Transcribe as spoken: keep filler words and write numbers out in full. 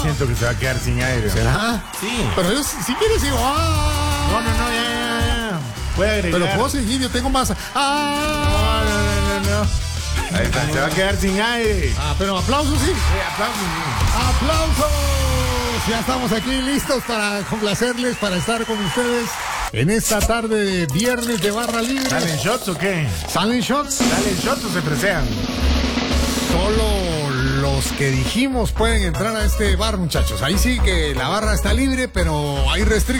siento que se va a quedar sin aire. ¿Será? Sí. Pero yo, si quieres, digo, ¡ah! No, no, no, ya, ya, ya. Puede agregar. Pero puedo seguir, yo tengo más. ¡Ah! No, no, no, no. Ahí está, se va a quedar sin aire. Ah, pero aplausos, sí. Sí, aplausos, sí. ¡Aplausos! Ya estamos aquí listos para complacerles, para estar con ustedes en esta tarde de viernes de barra libre. ¿Salen shots o qué? ¿Salen shots? ¿Salen shots o se presean? Solo los que dijimos pueden entrar a este bar, muchachos. Ahí sí que la barra está libre, pero hay restricciones.